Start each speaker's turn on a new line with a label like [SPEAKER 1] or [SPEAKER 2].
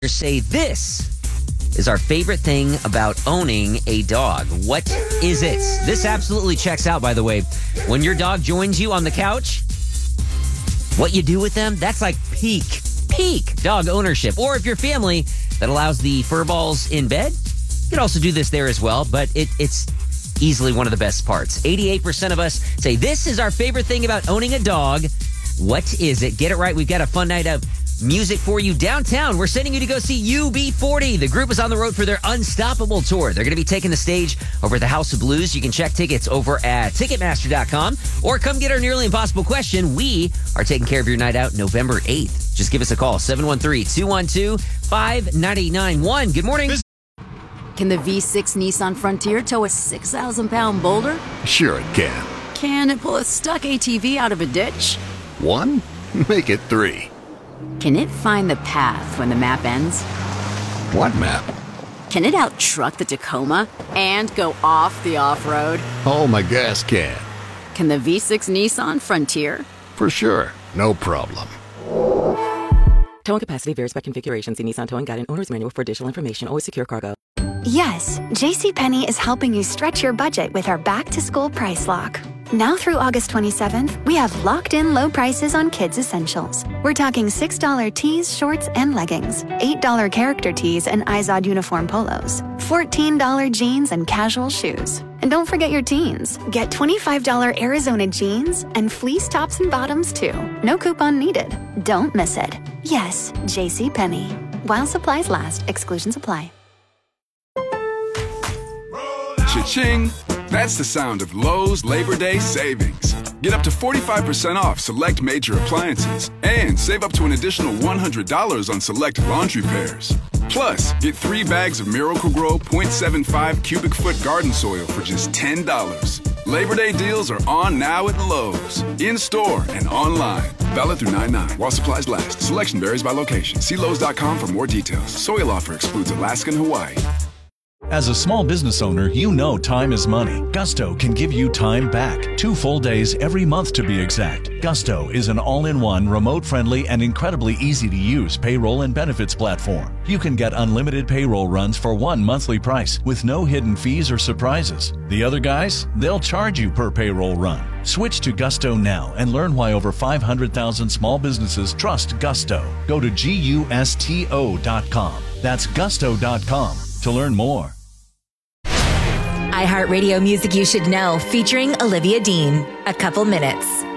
[SPEAKER 1] Say this is our favorite thing about owning a dog. What is it? This absolutely checks out, by the way. When your dog joins you on the couch, what you do with them, that's like peak dog ownership. Or if you're family that allows the fur balls in bed, you can also do this there as well, but it's easily one of the best parts. 88% of us say this is our favorite thing about owning a dog. What is it? Get it right. We've got a fun night of music for you downtown. We're sending you to go see UB40. The group is on the road for their Unstoppable tour. They're going to be taking the stage over at the House of Blues. You can check tickets over at Ticketmaster.com or come get our nearly impossible question. We are taking care of your night out November 8th. Just give us a call, 713-212-5991. Good morning.
[SPEAKER 2] Can the V6 Nissan Frontier tow a 6,000-pound boulder?
[SPEAKER 3] Sure it can.
[SPEAKER 2] Can it pull a stuck ATV out of a ditch?
[SPEAKER 3] 1? Make it 3.
[SPEAKER 2] Can it find the path when the map ends?
[SPEAKER 3] What map?
[SPEAKER 2] Can it out-truck the Tacoma and go off the off-road?
[SPEAKER 3] Oh, my gas can.
[SPEAKER 2] Can the V6 Nissan Frontier?
[SPEAKER 3] For sure. No problem.
[SPEAKER 4] Towing capacity varies by configuration. See Nissan Towing Guide and Owner's Manual for additional information. Always secure cargo.
[SPEAKER 5] Yes, JCPenney is helping you stretch your budget with our back-to-school price lock. Now through August 27th, we have locked-in low prices on kids' essentials. We're talking $6 tees, shorts, and leggings, $8 character tees and Izod uniform polos, $14 jeans and casual shoes. And don't forget your teens. Get $25 Arizona jeans and fleece tops and bottoms, too. No coupon needed. Don't miss it. Yes, JCPenney. While supplies last, exclusions apply.
[SPEAKER 6] Cha-ching! That's the sound of Lowe's Labor Day savings. Get up to 45% off select major appliances and save up to an additional $100 on select laundry pairs. Plus, get 3 bags of Miracle-Gro 0.75 cubic foot garden soil for just $10. Labor Day deals are on now at Lowe's. In-store and online. Valid through 9/9 while supplies last. Selection varies by location. See Lowe's.com for more details. Soil offer excludes Alaska and Hawaii.
[SPEAKER 7] As a small business owner, you know time is money. Gusto can give you time back. 2 full days every month to be exact. Gusto is an all-in-one, remote-friendly, and incredibly easy-to-use payroll and benefits platform. You can get unlimited payroll runs for one monthly price with no hidden fees or surprises. The other guys, they'll charge you per payroll run. Switch to Gusto now and learn why over 500,000 small businesses trust Gusto. Go to GUSTO.com. That's Gusto.com to learn more.
[SPEAKER 8] iHeartRadio Music You Should Know, featuring Olivia Dean. A Couple Minutes.